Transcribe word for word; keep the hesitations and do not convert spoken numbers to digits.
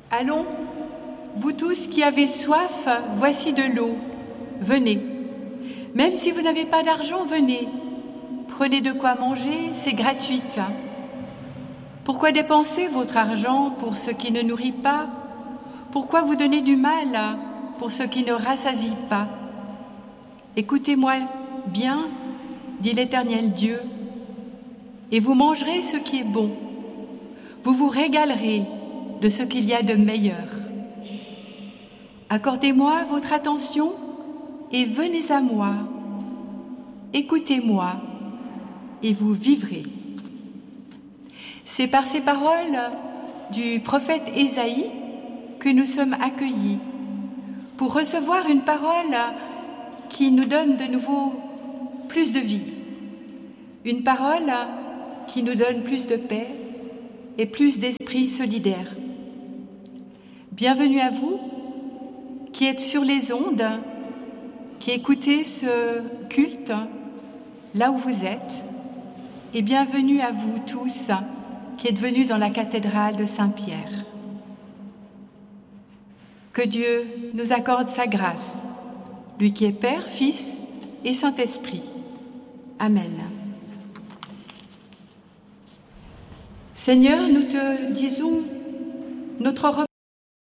Allons, vous tous qui avez soif, voici de l'eau. Venez. Même si vous n'avez pas d'argent, venez. Prenez de quoi manger, c'est gratuit. Pourquoi dépenser votre argent pour ce qui ne nourrit pas? Pourquoi vous donner du mal pour ce qui ne rassasie pas? Écoutez-moi bien, dit l'Éternel Dieu, et vous mangerez ce qui est bon. Vous vous régalerez de ce qu'il y a de meilleur. Accordez-moi votre attention et venez à moi. Écoutez-moi et vous vivrez. C'est par ces paroles du prophète Ésaïe que nous sommes accueillis pour recevoir une parole qui nous donne de nouveau plus de vie, une parole qui nous donne plus de paix et plus d'esprit solidaire. Bienvenue à vous qui êtes sur les ondes, qui écoutez ce culte là où vous êtes, et bienvenue à vous tous qui êtes venus dans la cathédrale de Saint-Pierre. Que Dieu nous accorde sa grâce, lui qui est Père, Fils et Saint-Esprit. Amen. Seigneur, nous te disons notre reconnaissance